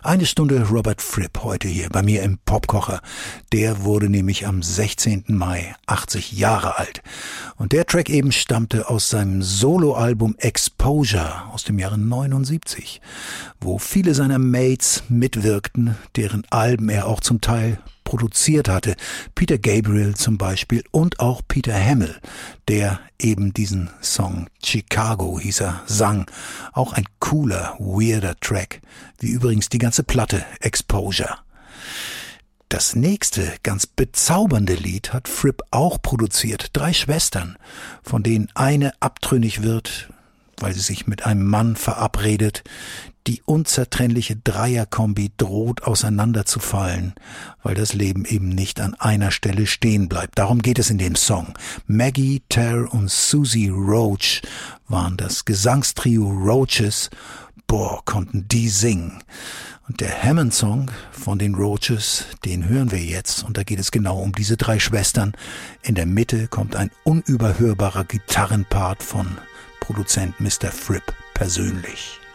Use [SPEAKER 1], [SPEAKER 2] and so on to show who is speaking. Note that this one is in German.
[SPEAKER 1] Eine Stunde Robert Fripp heute hier bei mir im Popkocher. Der wurde nämlich am 16. Mai 80 Jahre alt. Und der Track eben stammte aus seinem Soloalbum Exposure aus dem Jahre 79, wo viele seiner Mates mitwirkten, deren Alben er auch zum Teil produziert hatte. Peter Gabriel zum Beispiel und auch Peter Hamill, der eben diesen Song Chicago hieß er, sang. Auch ein cooler, weirder Track, wie übrigens die ganze Platte Exposure. Das nächste, ganz bezaubernde Lied hat Fripp auch produziert. 3 Schwestern, von denen eine abtrünnig wird, weil sie sich mit einem Mann verabredet. Die unzertrennliche Dreierkombi droht auseinanderzufallen, weil das Leben eben nicht an einer Stelle stehen bleibt. Darum geht es in dem Song. Maggie, Ter und Susie Roach waren das Gesangstrio Roaches. Boah, konnten die singen. Und der Hammond-Song von den Roaches, den hören wir jetzt. Und da geht es genau um diese 3 Schwestern. In der Mitte kommt ein unüberhörbarer Gitarrenpart von Produzent Mr. Fripp persönlich.